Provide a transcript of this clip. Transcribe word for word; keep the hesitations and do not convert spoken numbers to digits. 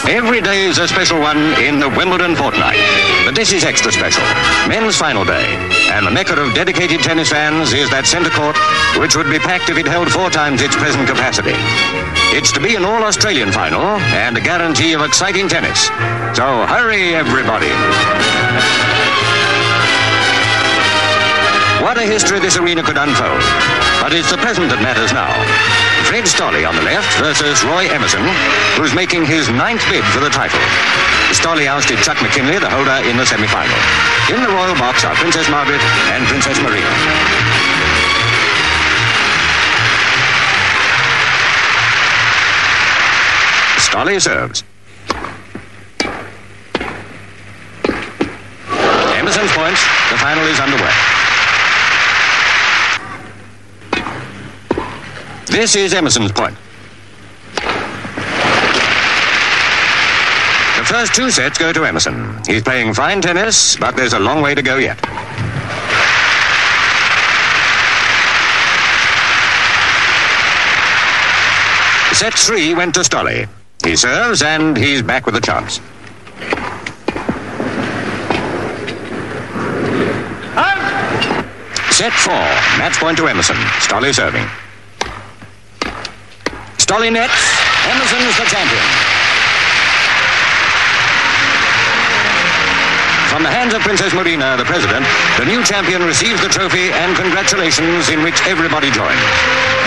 Every day is a special one in the Wimbledon fortnight. But this is extra special. Men's final day. And the mecca of dedicated tennis fans is that centre court, which would be packed if it held four times its present capacity. It's to be an all-Australian final and a guarantee of exciting tennis. So hurry, everybody. What a history this arena could unfold. But it's the present that matters now. Fred Stolle on the left versus Roy Emerson, who's making his ninth bid for the title. Stolle ousted Chuck McKinley, the holder, in the semi-final. In the royal box are Princess Margaret and Princess Maria. Stolle serves. Emerson's points. The final is underway. This is Emerson's point. The first two sets go to Emerson. He's playing fine tennis, but there's a long way to go yet. Set three went to Stolle. He serves, and he's back with a chance. Set four, match point to Emerson. Stolle serving. Stolle nets. Emerson's the champion. From the hands of Princess Marina, the president, the new champion receives the trophy and congratulations in which everybody joins.